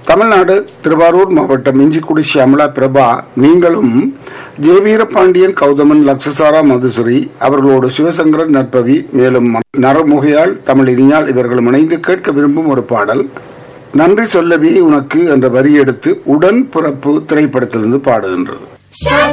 தமிழ்நாடு திருவாரூர் மாவட்டம் இஞ்சிக்குடி ஷியாமலா பிரபா, நீங்களும் ஜெயவீரபாண்டியன், கௌதமன், லக்ஷசாரா, மதுசுரி அவர்களோடு சிவசங்கரன், நற்பவி, மேலும் நரமுகையால், தமிழ் இனியால் இவர்களும் இணைந்து கேட்க விரும்பும் ஒரு பாடல். நன்றி சொல்லவே உனக்கு என்ற வரி எடுத்து உடன் பிறப்பு திரைப்படத்திலிருந்து பாடுகின்றது.